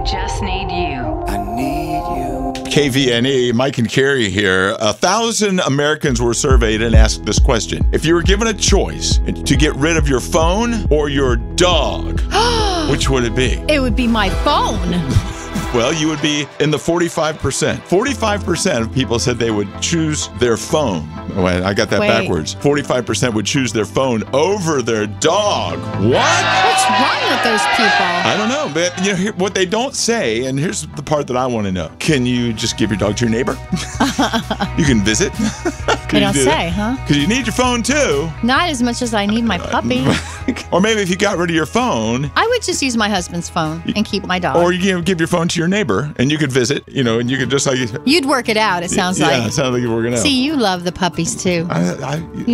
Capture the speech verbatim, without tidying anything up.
just need you. I need you. K V N E, Mike and Carrie here. A thousand Americans were surveyed and asked this question. If you were given a choice to get rid of your phone or your dog, which would it be? It would be my phone. Well, you would be in the forty-five percent. forty-five percent of people said they would choose their phone. Wait, I got that Wait. backwards. forty-five percent would choose their phone over their dog. What? What's wrong with those people? I don't know, but you know here, what they don't say, and here's the part that I want to know. Can you just give your dog to your neighbor? You can visit. They don't do say, huh? Because you need your phone too. Not as much as I need my puppy. Or maybe if you got rid of your phone, I would just use my husband's phone and keep my dog. or you can give your phone to your neighbor, and you could visit, you know, and you could just like... You'd work it out, it sounds yeah, like. it sounds like you're working out. See, you love the puppies too. I, I,